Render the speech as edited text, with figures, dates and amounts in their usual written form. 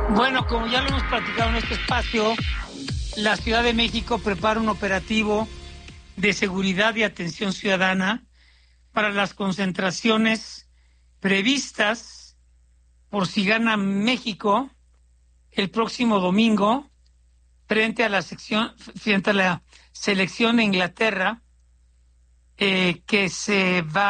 Bueno, como ya lo hemos platicado en este espacio, la Ciudad de México prepara un operativo de seguridad y atención ciudadana para las concentraciones previstas por si gana México el próximo domingo frente a la selección de Inglaterra, que se va